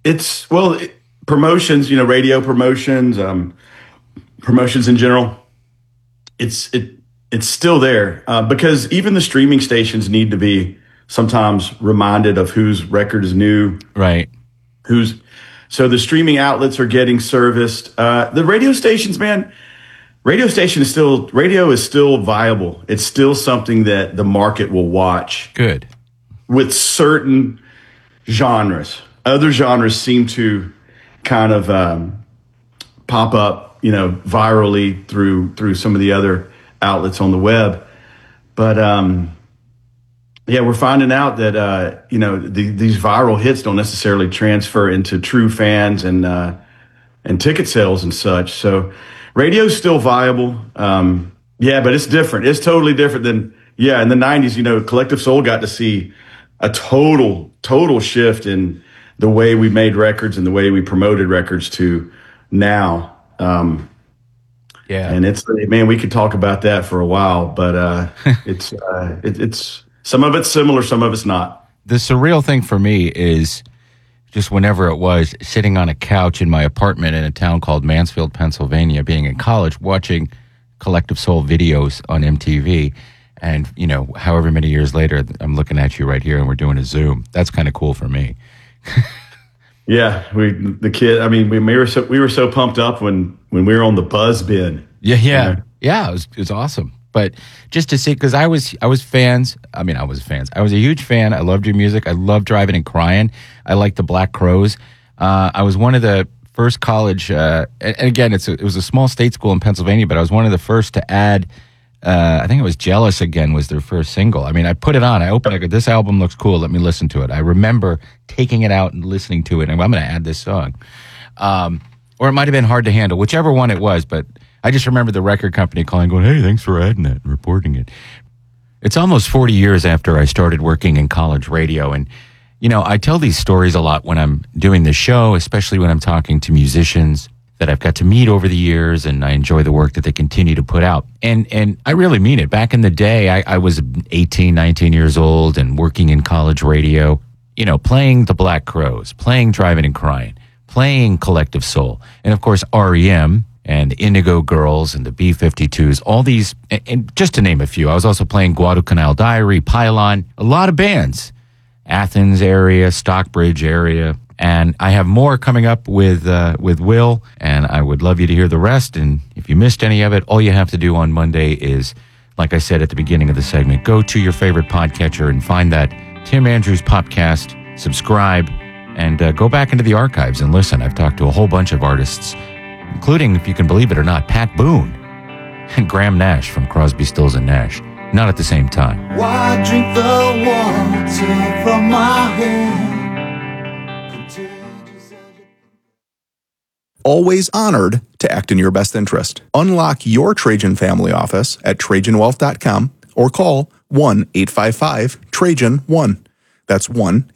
promotions, radio promotions, promotions in general. It's still there because even the streaming stations need to be sometimes reminded of whose record is new, right? So the streaming outlets are getting serviced. The radio stations, man. Radio is still viable. It's still something that the market will watch. Good. With certain genres. Other genres seem to kind of pop up, virally through some of the other outlets on the web. But we're finding out that these viral hits don't necessarily transfer into true fans and ticket sales and such. So radio's still viable. But it's different. It's totally different than, in the 90s, Collective Soul got to see a total shift in the way we made records and the way we promoted records to now. And we could talk about that for a while, but it's some of it's similar, some of it's not. The surreal thing for me is just whenever it was sitting on a couch in my apartment in a town called Mansfield, Pennsylvania, being in college, watching Collective Soul videos on MTV. And, however many years later, I'm looking at you right here and we're doing a Zoom. That's kind of cool for me. Yeah. We were so pumped up when we were on the Buzz bin. Yeah. It was awesome. But just to see, because I was fans. I was a huge fan. I loved your music. I loved Driving and Crying. I liked the Black Crowes. I was one of the first college, and again, it was a small state school in Pennsylvania, but I was one of the first to add, I think it was Jealous Again was their first single. I put it on. I opened it. I go, this album looks cool. Let me listen to it. I remember taking it out and listening to it, and I'm going to add this song. Or it might have been Hard to Handle, whichever one it was, but I just remember the record company calling, going, hey, thanks for adding that and reporting it. It's almost 40 years after I started working in college radio. And, I tell these stories a lot when I'm doing the show, especially when I'm talking to musicians that I've got to meet over the years, and I enjoy the work that they continue to put out. And I really mean it. Back in the day, I was 18, 19 years old and working in college radio, playing the Black Crowes, playing Driving and Crying, playing Collective Soul, and of course REM, and Indigo Girls and the B-52s, all these, and just to name a few. I was also playing Guadalcanal Diary, Pylon, a lot of bands, Athens area, Stockbridge area, and I have more coming up with Will, and I would love you to hear the rest. And if you missed any of it, all you have to do on Monday is, like I said at the beginning of the segment, go to your favorite podcatcher and find that Tim Andrews Popcast, subscribe, and go back into the archives and listen. I've talked to a whole bunch of artists, including, if you can believe it or not, Pat Boone and Graham Nash from Crosby, Stills and Nash. Not at the same time. Why drink the water from my hand? Always honored to act in your best interest. Unlock your Trajan family office at TrajanWealth.com or call 1-855-TRAJAN-1. That's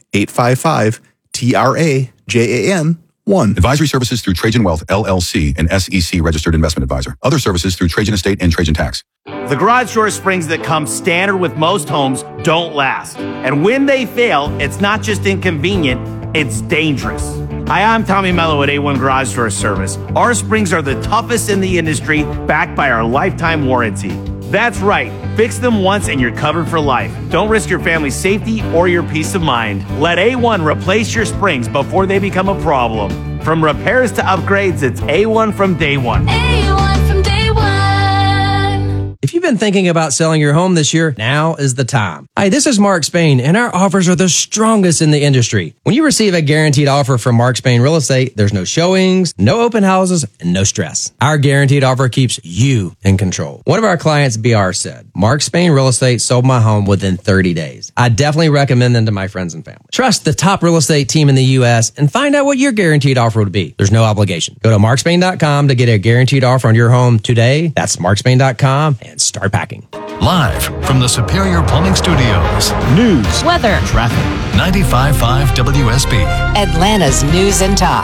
1-855-TRAJAN-1. Advisory services through Trajan Wealth, LLC, an SEC registered investment advisor. Other services through Trajan Estate and Trajan Tax. The garage door springs that come standard with most homes don't last. And when they fail, it's not just inconvenient, it's dangerous. Hi, I'm Tommy Mello at A1 Garage Door Service. Our springs are the toughest in the industry, backed by our lifetime warranty. That's right. Fix them once and you're covered for life. Don't risk your family's safety or your peace of mind. Let A1 replace your springs before they become a problem. From repairs to upgrades, it's A1 from day one. A1 from day one. If you've been thinking about selling your home this year, now is the time. Hi, this is Mark Spain, and our offers are the strongest in the industry. When you receive a guaranteed offer from Mark Spain Real Estate, there's no showings, no open houses, and no stress. Our guaranteed offer keeps you in control. One of our clients, BR, said, Mark Spain Real Estate sold my home within 30 days. I definitely recommend them to my friends and family. Trust the top real estate team in the U.S. and find out what your guaranteed offer would be. There's no obligation. Go to markspain.com to get a guaranteed offer on your home today. That's markspain.com and start packing. Live from the Superior Plumbing Studios. News, weather, traffic. 95.5 WSB. Atlanta's News and Talk.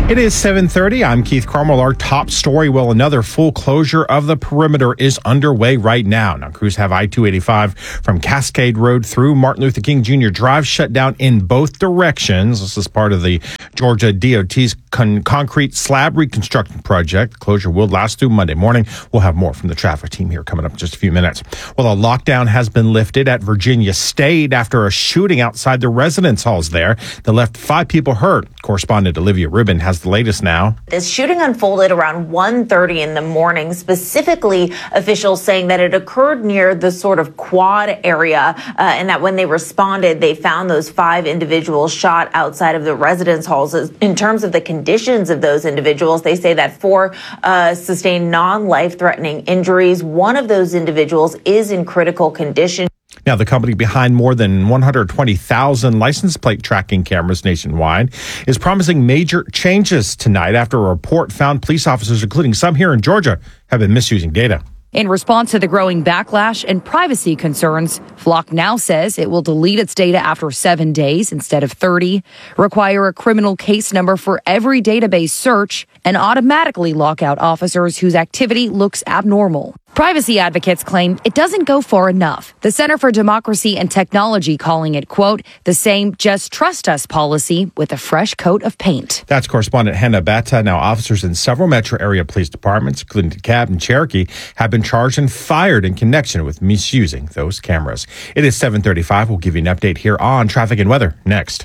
It is 7:30. I'm Keith Cromwell. Our top story. Well, another full closure of the perimeter is underway right now. Now, crews have I-285 from Cascade Road through Martin Luther King Jr. Drive shut down in both directions. This is part of the Georgia DOT's concrete slab reconstruction project. The closure will last through Monday morning. We'll have more from the traffic team here coming up in just a few minutes. Well, a lockdown has been lifted at Virginia State after a shooting outside the residence halls there that left 5 people hurt. Correspondent Olivia Rubin has the latest now. This shooting unfolded around 1:30 in the morning. Specifically, officials saying that it occurred near the sort of quad area, and that when they responded, they found those 5 individuals shot outside of the residence halls. In terms of the conditions of those individuals, they say that 4 sustained non-life-threatening injuries. One of those individuals is in critical condition. Now, the company behind more than 120,000 license plate tracking cameras nationwide is promising major changes tonight after a report found police officers, including some here in Georgia, have been misusing data. In response to the growing backlash and privacy concerns, Flock now says it will delete its data after 7 days instead of 30, require a criminal case number for every database search, and automatically lock out officers whose activity looks abnormal. Privacy advocates claim it doesn't go far enough. The Center for Democracy and Technology calling it, quote, the same just trust us policy with a fresh coat of paint. That's correspondent Hannah Batta. Now, officers in several metro area police departments, including DeKalb and Cherokee, have been charged and fired in connection with misusing those cameras. It is 7:35. We'll give you an update here on traffic and weather next.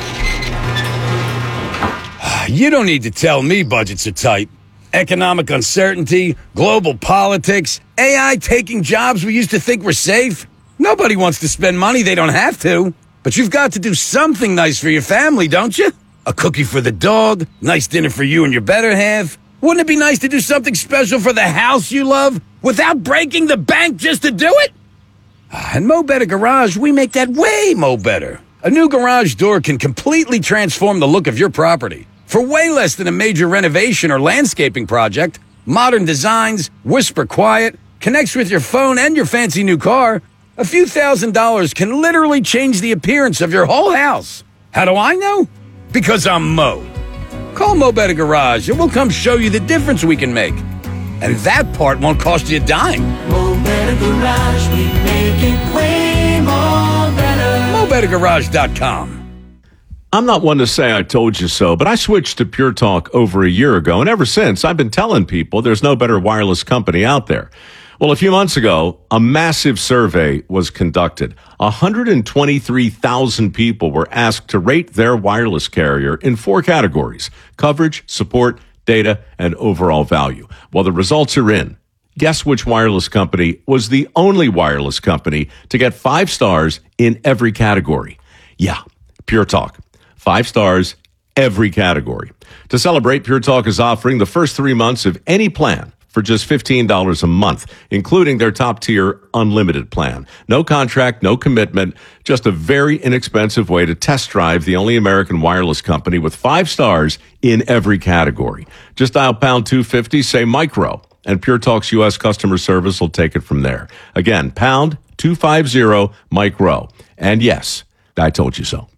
You don't need to tell me budgets are tight. Economic uncertainty, global politics, AI taking jobs we used to think were safe. Nobody wants to spend money they don't have to. But you've got to do something nice for your family, don't you? A cookie for the dog, nice dinner for you and your better half. Wouldn't it be nice to do something special for the house you love without breaking the bank just to do it? And Mo Better Garage, we make that way Mo Better. A new garage door can completely transform the look of your property. For way less than a major renovation or landscaping project, modern designs, whisper quiet, connects with your phone and your fancy new car, a few $1,000s can literally change the appearance of your whole house. How do I know? Because I'm Mo. Call Mo Better Garage and we'll come show you the difference we can make. And that part won't cost you a dime. Mo Better Garage, we make it way more better. MoBetterGarage.com. I'm not one to say I told you so, but I switched to Pure Talk over a year ago, and ever since, I've been telling people there's no better wireless company out there. Well, a few months ago, a massive survey was conducted. 123,000 people were asked to rate their wireless carrier in 4 categories: coverage, support, data, and overall value. Well, the results are in. Guess which wireless company was the only wireless company to get 5 stars in every category? Yeah, Pure Talk. 5 stars, every category. To celebrate, Pure Talk is offering the first 3 months of any plan for just $15 a month, including their top-tier unlimited plan. No contract, no commitment, just a very inexpensive way to test drive the only American wireless company with 5 stars in every category. Just dial pound 250, say micro, and Pure Talk's U.S. customer service will take it from there. Again, pound 250 micro. And yes, I told you so.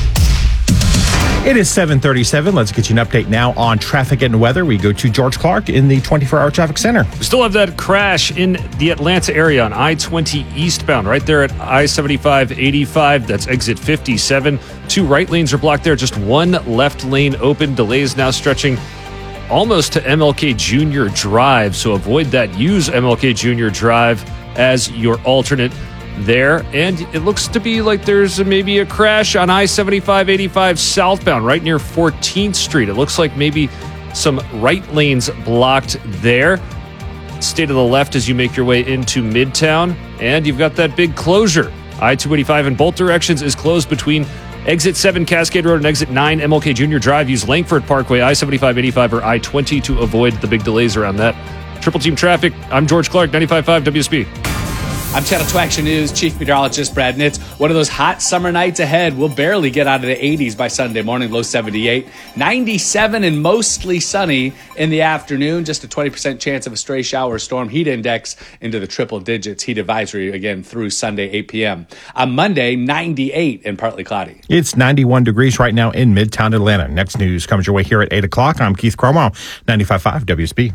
It is 7:37. Let's get you an update now on traffic and weather. We go to George Clark in the 24-hour traffic center. We still have that crash in the Atlanta area on I-20 eastbound, right there at I-75-85. That's exit 57. 2 right lanes are blocked there. Just 1 left lane open. Delays now stretching almost to MLK Jr. Drive. So avoid that. Use MLK Jr. Drive as your alternate there. And it looks to be like there's maybe a crash on I-75-85 southbound right near 14th Street. It looks like maybe some right lanes blocked there. Stay to the left as you make your way into Midtown. And you've got that big closure. I-285 in both directions is closed between exit 7 Cascade Road and exit 9 MLK Jr. Drive. Use Langford Parkway, I-75-85 or I-20 to avoid the big delays around that. Triple Team Traffic, I'm George Clark, 95.5 WSB. I'm Channel 2 Action News Chief Meteorologist Brad Nitz. One of those hot summer nights ahead. We'll barely get out of the 80s by Sunday morning, low 78. 97 and mostly sunny in the afternoon. Just a 20% chance of a stray shower or storm. Heat index into the triple digits. Heat advisory again through Sunday, 8 p.m. On Monday, 98 and partly cloudy. It's 91 degrees right now in Midtown Atlanta. Next news comes your way here at 8 o'clock. I'm Keith Cromwell, 95.5 WSB.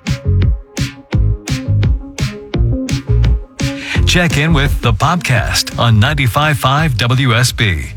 Check in with the Bobcast on 95.5 WSB.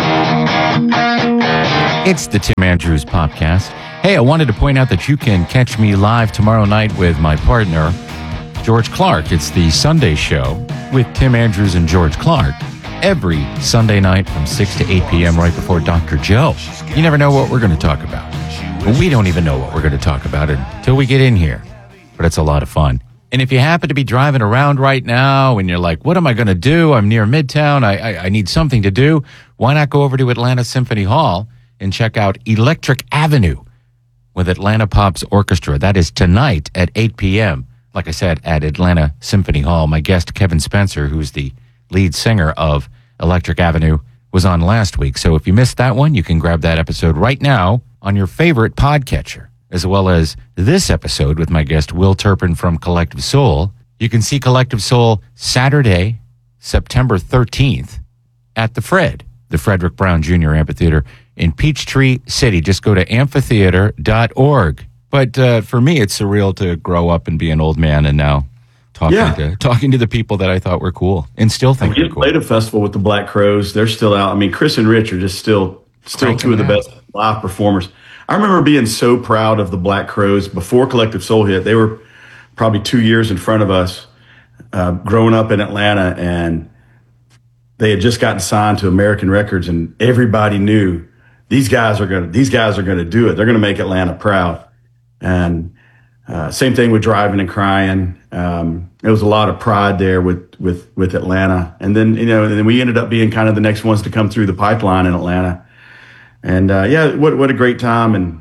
It's the Tim Andrews Podcast. Hey, I wanted to point out that you can catch me live tomorrow night with my partner, George Clark. It's the Sunday show with Tim Andrews and George Clark every Sunday night from 6 to 8 p.m. right before Dr. Joe. You never know what we're going to talk about. Well, we don't even know what we're going to talk about until we get in here. But it's a lot of fun. And if you happen to be driving around right now and you're like, what am I going to do? I'm near Midtown. I need something to do. Why not go over to Atlanta Symphony Hall and check out Electric Avenue with Atlanta Pops Orchestra. That is tonight at 8 p.m. Like I said, at Atlanta Symphony Hall. My guest, Kevin Spencer, who's the lead singer of Electric Avenue, was on last week. So if you missed that one, you can grab that episode right now on your favorite podcatcher, as well as this episode with my guest, Will Turpin from Collective Soul. You can see Collective Soul Saturday, September 13th at the Frederick Brown Jr. Amphitheater in Peachtree City. Just go to amphitheater.org. But for me, it's surreal to grow up and be an old man and now talking to the people that I thought were cool and still think We are cool. played a festival with the Black Crows. They're still out. I mean, Chris and Rich are just still two of the best live performers. I remember being so proud of the Black Crows before Collective Soul hit. They were probably 2 years in front of us, growing up in Atlanta, and they had just gotten signed to American Records, and everybody knew these guys are gonna do it. They're gonna make Atlanta proud. And same thing with Driving and Crying. There was a lot of pride there with Atlanta, and then then we ended up being kind of the next ones to come through the pipeline in Atlanta. And what a great time, and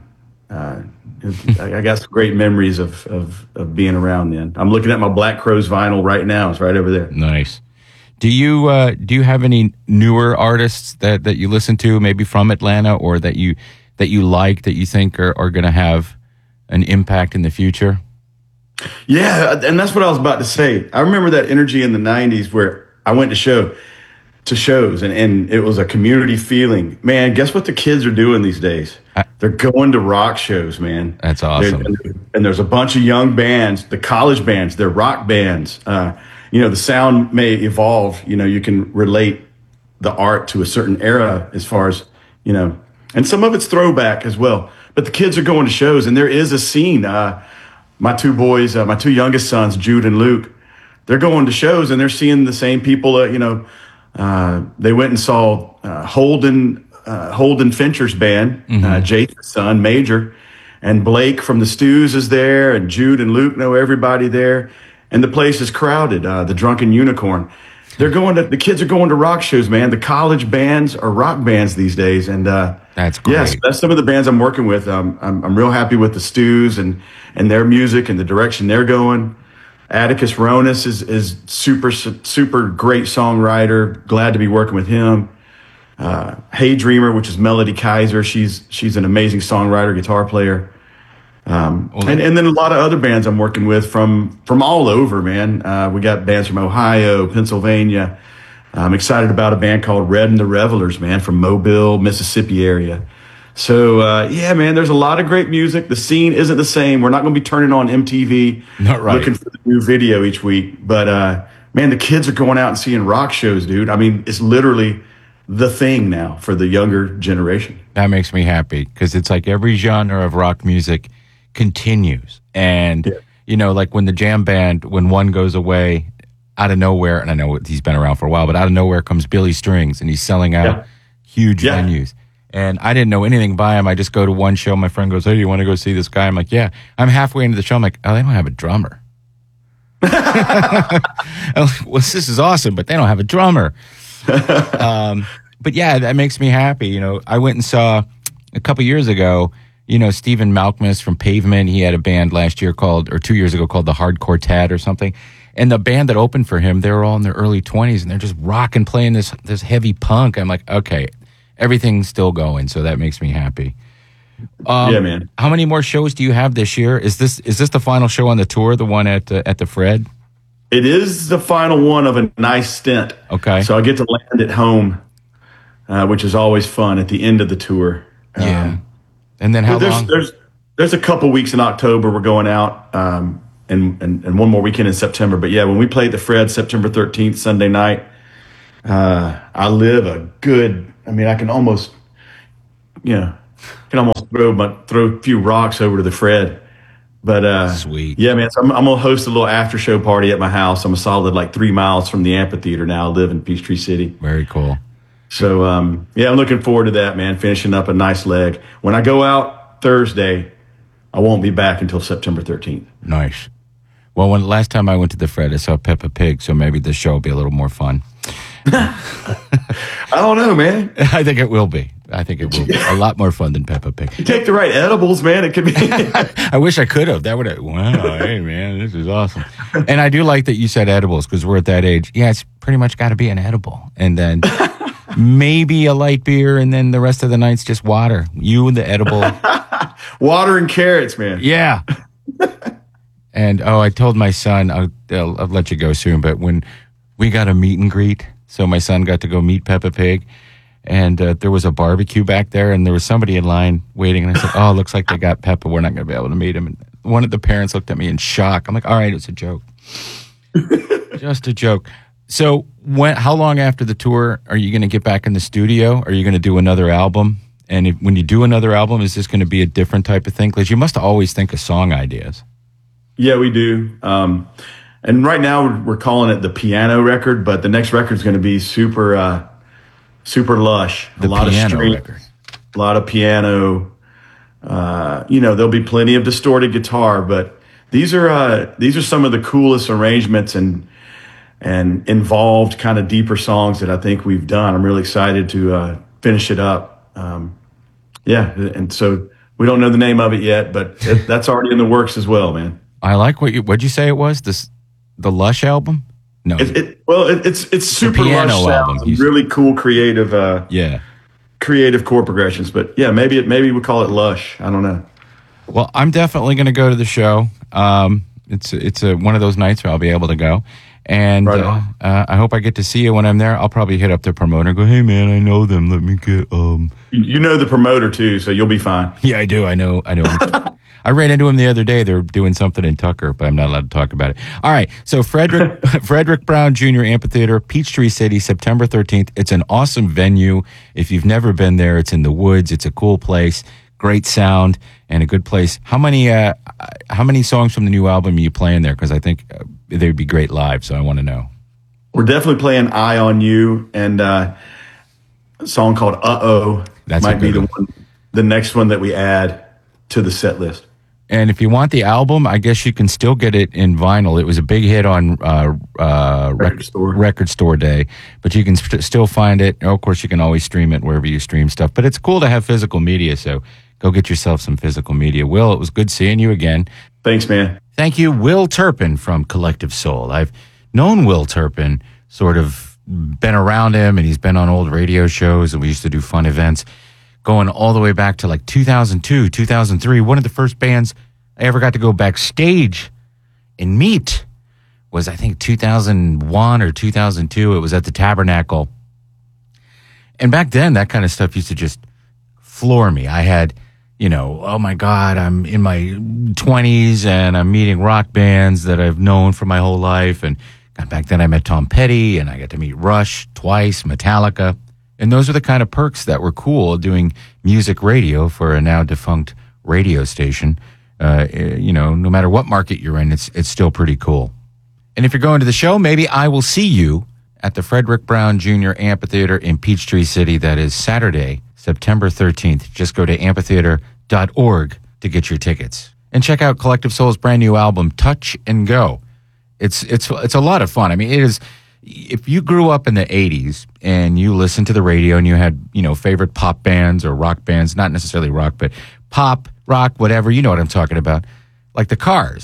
I got some great memories of being around then. I'm looking at my Black Crows vinyl right now. It's right over there. Nice. Do you have any newer artists that you listen to, maybe from Atlanta, or that you like, that you think are going to have an impact in the future? Yeah, and that's what I was about to say. I remember that energy in the 90s where I went to shows and it was a community feeling. Man, guess what the kids are doing these days? They're going to rock shows, man. That's awesome. And there's a bunch of young bands, the college bands, they're rock bands. The sound may evolve. You can relate the art to a certain era as far as, and some of it's throwback as well. But the kids are going to shows, and there is a scene. My two boys, my two youngest sons, Jude and Luke, they're going to shows, and they're seeing the same people. They went and saw Holden Fincher's band, Jason's son, Major, and Blake from the Stews is there, and Jude and Luke know everybody there, and the place is crowded. The Drunken Unicorn. The kids are going to rock shows, man. The college bands are rock bands these days, and that's great. Yes, that's some of the bands I'm working with. I'm real happy with the Stews and their music and the direction they're going. Atticus Ronas is super great songwriter. Glad to be working with him. Hey Dreamer, which is Melody Kaiser. She's an amazing songwriter, guitar player. And then a lot of other bands I'm working with from all over, man. We got bands from Ohio, Pennsylvania. I'm excited about a band called Red and the Revelers, man, from Mobile, Mississippi area. So, man, there's a lot of great music. The scene isn't the same. We're not going to be turning on MTV looking for the new video each week. But, man, the kids are going out and seeing rock shows, dude. I mean, it's literally the thing now for the younger generation. That makes me happy because it's like every genre of rock music continues. And, like when the jam band, when one goes away out of nowhere, and I know he's been around for a while, but out of nowhere comes Billy Strings, and he's selling out huge venues. And I didn't know anything by him. I just go to one show. My friend goes, "Hey, do you want to go see this guy?" I'm like, "Yeah." I'm halfway into the show. I'm like, "Oh, they don't have a drummer." I'm like, well, this is awesome, but they don't have a drummer. But yeah, that makes me happy. I went and saw a couple years ago, Stephen Malkmus from Pavement. He had a band last year 2 years ago called the Hard Quartet or something. And the band that opened for him, they were all in their early 20s, and they're just rocking, playing this heavy punk. I'm like, okay, everything's still going, so that makes me happy. Yeah, man. How many more shows do you have this year? Is this the final show on the tour, the one at the Fred? It is the final one of a nice stint. Okay. So I get to land at home, which is always fun at the end of the tour. Yeah. And then how long? There's a couple weeks in October we're going out, and one more weekend in September. But yeah, when we play at the Fred September 13th, Sunday night, I live a good. I mean, I can almost, throw a few rocks over to the Fred. But sweet. Yeah, man. So I'm gonna host a little after show party at my house. I'm a solid 3 miles from the amphitheater now. I live in Peachtree City. Very cool. So yeah, I'm looking forward to that, man. Finishing up a nice leg. When I go out Thursday, I won't be back until September 13th. Nice. Well, last time I went to the Fred, I saw Peppa Pig, so maybe this show will be a little more fun. I don't know, man. I think it will be. I think it will be a lot more fun than Peppa Pig. You take the right edibles, man. It could be. I wish I could have. That would have. Wow, hey, man, this is awesome. And I do like that you said edibles because we're at that age. Yeah, it's pretty much got to be an edible. And then maybe a light beer, and then the rest of the night's just water. You and the edible. Water and carrots, man. Yeah. And, I told my son, I'll let you go soon, but when we got a meet and greet, so my son got to go meet Peppa Pig, and there was a barbecue back there, and there was somebody in line waiting, and I said, oh, it looks like they got Peppa. We're not going to be able to meet him. And one of the parents looked at me in shock. I'm like, all right, it's a joke. Just a joke. So how long after the tour are you going to get back in the studio? Are you going to do another album? And when you do another album, is this going to be a different type of thing? Because you must always think of song ideas. Yeah, we do. And right now we're calling it the piano record, but the next record is going to be super lush. The piano record. A lot of piano. There'll be plenty of distorted guitar, but these are some of the coolest arrangements and involved kind of deeper songs that I think we've done. I'm really excited to finish it up. And so we don't know the name of it yet, but that's already in the works as well, man. I like what'd you say it was? The Lush album? No. It's super piano lush album. sounds, really cool creative creative chord progressions, but yeah, maybe we call it Lush. I don't know. Well, I'm definitely going to go to the show. It's one of those nights where I'll be able to go. And I hope I get to see you when I'm there. I'll probably hit up the promoter and go, hey, man, I know them. Let me get... You know the promoter, too, so you'll be fine. Yeah, I do. I know. I ran into him the other day. They're doing something in Tucker, but I'm not allowed to talk about it. All right, so Frederick Brown Jr. Amphitheater, Peachtree City, September 13th. It's an awesome venue. If you've never been there, it's in the woods. It's a cool place. Great sound and a good place. How many songs from the new album are you playing there? Because I think they'd be great live, so I want to know. We're definitely playing Eye on You and a song called Uh-Oh. That might be the next one that we add to the set list. And if you want the album, I guess you can still get it in vinyl. It was a big hit on Record Store Day, but you can still find it. Of course, you can always stream it wherever you stream stuff. But it's cool to have physical media, so go get yourself some physical media. Will, it was good seeing you again. Thanks, man. Thank you, Will Turpin from Collective Soul. I've known Will Turpin, sort of been around him, and he's been on old radio shows, and we used to do fun events. Going all the way back to 2002, 2003. One of the first bands I ever got to go backstage and meet was, I think, 2001 or 2002. It was at the Tabernacle. And back then, that kind of stuff used to just floor me. I had, oh my God, I'm in my 20s and I'm meeting rock bands that I've known for my whole life. And back then I met Tom Petty and I got to meet Rush twice, Metallica. And those are the kind of perks that were cool doing music radio for a now defunct radio station. No matter what market you're in, it's still pretty cool. And if you're going to the show, maybe I will see you at the Frederick Brown Jr. Amphitheater in Peachtree City. That is Saturday, September 13th. Just go to amphitheater.org to get your tickets. And check out Collective Soul's brand new album, Touch and Go. It's a lot of fun. I mean, it is... If you grew up in the 80s and you listened to the radio and you had, favorite pop bands or rock bands, not necessarily rock, but pop, rock, whatever, you know what I'm talking about, like the Cars.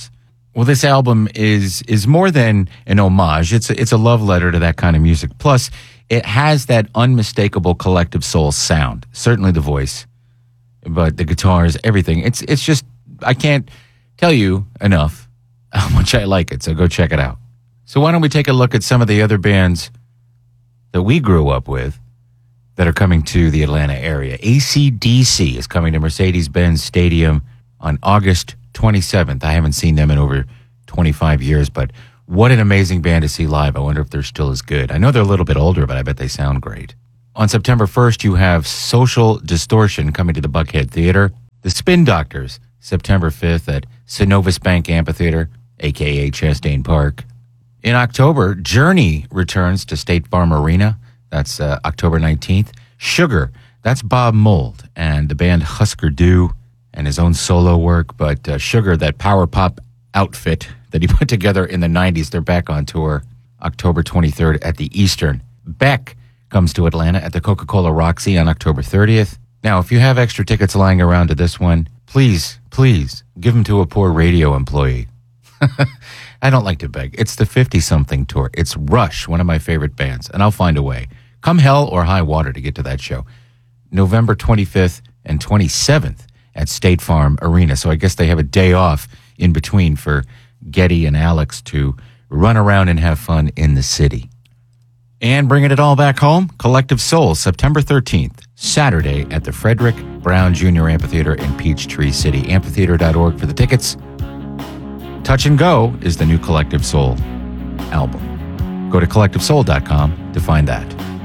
Well, this album is more than an homage. It's a love letter to that kind of music. Plus, it has that unmistakable Collective Soul sound. Certainly the voice, but the guitars, everything. It's just, I can't tell you enough how much I like it. So go check it out. So why don't we take a look at some of the other bands that we grew up with that are coming to the Atlanta area. AC/DC is coming to Mercedes-Benz Stadium on August 27th. I haven't seen them in over 25 years, but what an amazing band to see live. I wonder if they're still as good. I know they're a little bit older, but I bet they sound great. On September 1st, you have Social Distortion coming to the Buckhead Theater. The Spin Doctors, September 5th at Synovus Bank Amphitheater, a.k.a. Chastain Park. In October, Journey returns to State Farm Arena. That's October 19th. Sugar, that's Bob Mould and the band Husker Du and his own solo work. But Sugar, that power pop outfit that he put together in the 90s, they're back on tour October 23rd at the Eastern. Beck comes to Atlanta at the Coca-Cola Roxy on October 30th. Now, if you have extra tickets lying around to this one, please give them to a poor radio employee. I don't like to beg. It's the 50-something tour. It's Rush, one of my favorite bands, and I'll find a way. Come hell or high water to get to that show. November 25th and 27th at State Farm Arena. So I guess they have a day off in between for Getty and Alex to run around and have fun in the city. And bringing it all back home, Collective Soul, September 13th, Saturday at the Frederick Brown Jr. Amphitheater in Peachtree City. Amphitheater.org for the tickets. Touch and Go is the new Collective Soul album. Go to collectivesoul.com to find that.